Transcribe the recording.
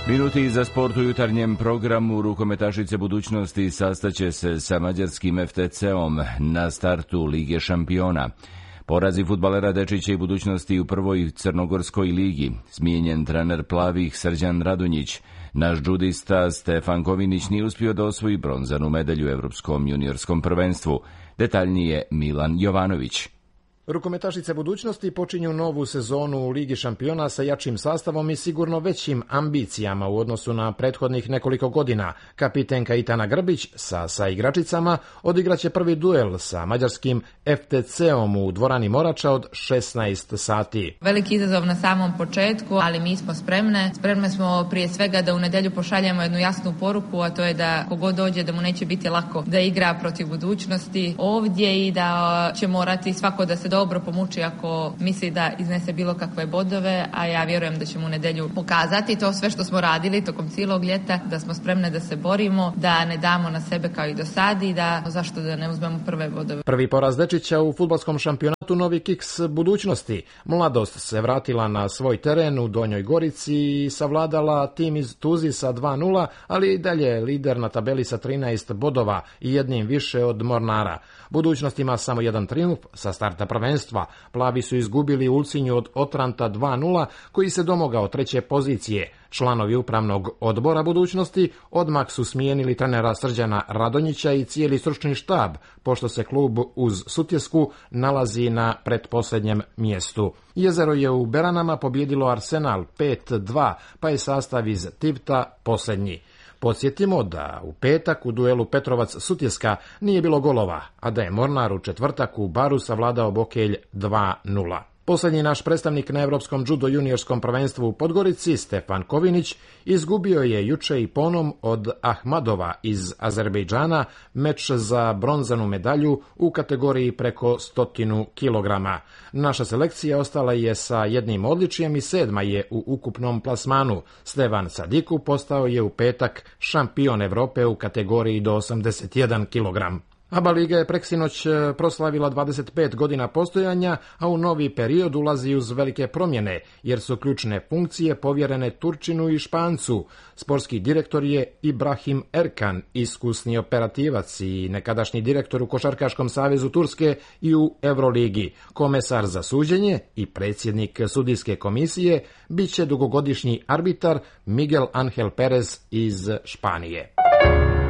Minuti za sport u jutarnjem programu. Rukometašice budućnosti sastaće se sa mađarskim FTC-om na startu Lige šampiona. Porazi fudbalera Dečića i budućnosti u prvoj crnogorskoj ligi. Smijenjen trener plavih Srđan Radonjić. Naš džudista Stefan Kovinić nije uspio da osvoji bronzanu medalju u Evropskom juniorskom prvenstvu. Detaljnije Milan Jovanović. Rukometašice budućnosti počinju novu sezonu u Ligi šampiona sa jačim sastavom i sigurno većim ambicijama u odnosu na prethodnih nekoliko godina. Kapitenka Itana Grbić sa igračicama odigraće prvi duel sa mađarskim FTC-om u dvorani Morača od 16 sati. Veliki izazov na samom početku, ali mi smo spremne. Spremne smo prije svega da u nedjelju pošaljemo jednu jasnu poruku, a to je da kogod dođe da mu neće biti lako da igra protiv budućnosti ovdje i da će morati svako da se dobro pomuči ako misli da iznese bilo kakve bodove, a ja vjerujem da ćemo u nedjelju pokazati to sve što smo radili tokom cijelog ljeta, da smo spremne da se borimo, da ne damo na sebe kao i do sad i da zašto da ne uzmemo prve bodove. Prvi poraz Dečića u fudbalskom šampionatu, novi kiks budućnosti. Mladost se vratila na svoj teren u Donjoj Gorici i savladala tim iz Tuzisa 2-0, ali i dalje lider na tabeli sa 13 bodova i jednim više od Mornara. Budućnost ima samo jedan trijumf sa starta prvenstva. Plavi su izgubili u Ulcinju od Otranta 2-0, koji se domogao treće pozicije. Članovi upravnog odbora budućnosti odmah su smijenili trenera Srđana Radonjića i cijeli stručni štab, pošto se klub uz Sutjesku nalazi na pretposljednjem mjestu. Jezero je u Beranama pobjedilo Arsenal 5-2, pa je sastav iz Tivta posljednji. Podsjetimo da u petak u duelu Petrovac-Sutjeska nije bilo golova, a da je Mornar u četvrtak u Baru savladao Bokelj 2-0. Posljednji naš predstavnik na Evropskom judo juniorskom prvenstvu u Podgorici, Stefan Kovinić, izgubio je juče i ponom od Ahmadova iz Azerbejdžana meč za bronzanu medalju u kategoriji preko 100 kilograma. Naša selekcija ostala je sa jednim odličjem i 7. je u ukupnom plasmanu. Stevan Sadiku postao je u petak šampion Evrope u kategoriji do 81 kilogram. ABA liga je preksinoć proslavila 25 godina postojanja, a u novi period ulazi uz velike promjene, jer su ključne funkcije povjerene Turčinu i Špancu. Sportski direktor je Ibrahim Erkan, iskusni operativac i nekadašnji direktor u Košarkaškom savezu Turske i u Euroligi. Komesar za suđenje i predsjednik sudijske komisije bit će dugogodišnji arbitar Miguel Angel Perez iz Španije.